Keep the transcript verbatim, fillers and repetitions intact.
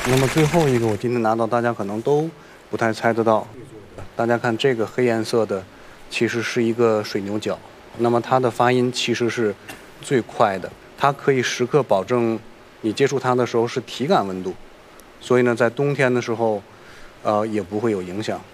那么最后一个，我今天拿到，大家可能都不太猜得到。大家看这个黑颜色的，其实是一个水牛角。那么它的发音其实是最快的，它可以时刻保证你接触它的时候是体感温度，所以呢，在冬天的时候，呃，也不会有影响。